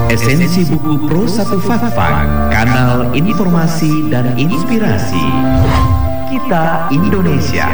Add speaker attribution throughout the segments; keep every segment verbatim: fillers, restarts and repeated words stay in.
Speaker 1: Esensi buku Pro satu Fakfak, kanal informasi dan inspirasi. Kita Indonesia.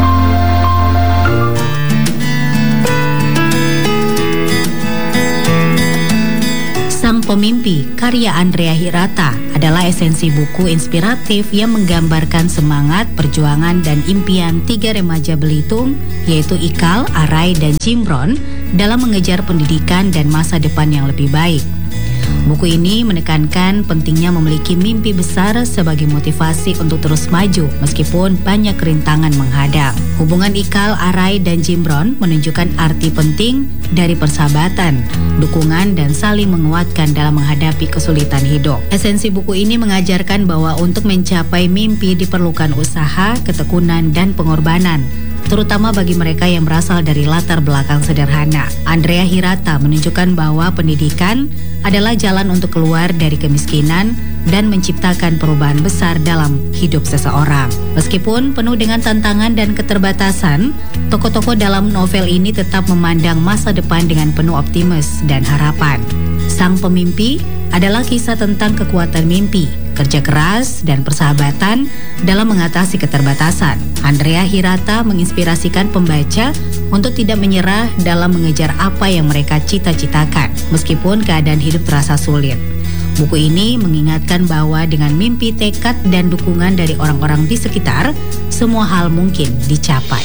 Speaker 2: Sang Pemimpi, karya Andrea Hirata, adalah esensi buku inspiratif yang menggambarkan semangat, perjuangan, dan impian tiga remaja Belitung, yaitu Ikal, Arai, dan Cimron, dalam mengejar pendidikan dan masa depan yang lebih baik. Buku ini menekankan pentingnya memiliki mimpi besar sebagai motivasi untuk terus maju meskipun banyak rintangan menghadang. Hubungan Ikal, Arai, dan Cimron menunjukkan arti penting dari persahabatan, dukungan, dan saling menguatkan dalam menghadapi kesulitan hidup. Esensi buku ini mengajarkan bahwa untuk mencapai mimpi diperlukan usaha, ketekunan, dan pengorbanan, terutama bagi mereka yang berasal dari latar belakang sederhana. Andrea Hirata menunjukkan bahwa pendidikan adalah jalan untuk keluar dari kemiskinan dan menciptakan perubahan besar dalam hidup seseorang. Meskipun penuh dengan tantangan dan keterbatasan, tokoh-tokoh dalam novel ini tetap memandang masa depan dengan penuh optimis dan harapan. Sang Pemimpi adalah kisah tentang kekuatan mimpi, kerja keras, dan persahabatan dalam mengatasi keterbatasan. Andrea Hirata menginspirasikan pembaca untuk tidak menyerah dalam mengejar apa yang mereka cita-citakan, meskipun keadaan hidup terasa sulit. Buku ini mengingatkan bahwa dengan mimpi, tekad, dan dukungan dari orang-orang di sekitar, semua hal mungkin dicapai.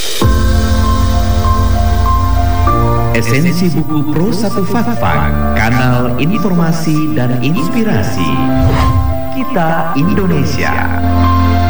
Speaker 1: Esensi buku Pro satu Fakfak, kanal informasi dan inspirasi. Kita Indonesia.